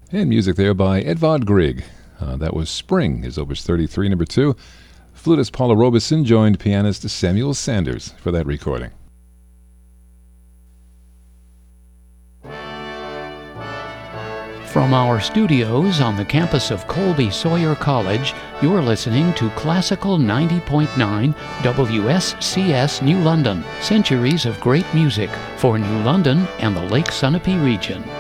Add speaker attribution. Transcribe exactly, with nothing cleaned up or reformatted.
Speaker 1: And music there by Edvard Grieg. Uh, that was Spring, his Opus thirty-three, number two. Flutist Paula Robeson joined pianist Samuel Sanders for that recording.
Speaker 2: From our studios on the campus of Colby Sawyer College, you're listening to Classical ninety point nine W S C S New London, centuries of great music for New London and the Lake Sunapee region.